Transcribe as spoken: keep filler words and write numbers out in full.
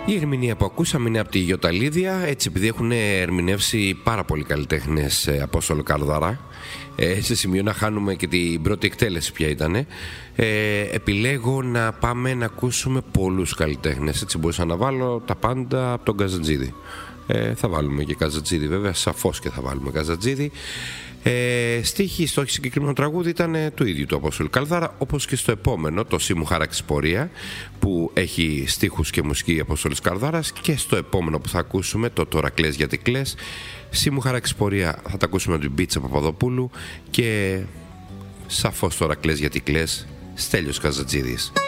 Η ερμηνεία που ακούσαμε είναι από τη Γιωταλίδια, έτσι επειδή έχουν ερμηνεύσει πάρα πολλοί καλλιτέχνες ε, Απόστολο Καρδαρά, ε, σε σημείο να χάνουμε και την πρώτη εκτέλεση ποια ήταν, ε, επιλέγω να πάμε να ακούσουμε πολλούς καλλιτέχνες. Έτσι μπορούσα να βάλω τα πάντα από τον Καζατζίδη. Ε, θα βάλουμε και Καζατζίδη βέβαια, σαφώς και θα βάλουμε Καζατζίδη. Ε, στίχη στο συγκεκριμένο τραγούδι ήταν ε, του ίδιου του Απόστολου Καρδαρά, όπως και στο επόμενο, το «Σύ μου χάραξες πορεία», που έχει στίχους και μουσική Απόστολος Καρδάρας, και στο επόμενο που θα ακούσουμε, το «Τώρα κλαις γιατί κλαις», «Σύ μου χάραξες πορεία» θα τα ακούσουμε από την Μπίτσα Παπαδοπούλου, και σαφώς «Τώρα κλαις γιατί κλαις», Στέλιος Καζατζίδης.